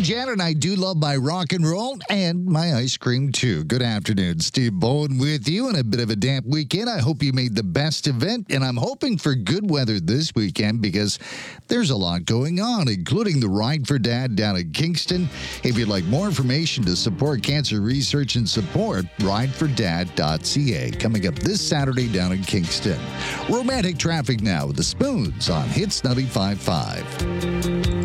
Jan, and I do love my rock and roll and my ice cream, too. Good afternoon. Steve Bowen with you on a bit of a damp weekend. I hope you made the best of it, and I'm hoping for good weather this weekend because there's a lot going on, including the Ride for Dad down in Kingston. If you'd like more information to support cancer research and support, ridefordad.ca. Coming up this Saturday down in Kingston. Romantic traffic now with the Spoons on Hits 95.5.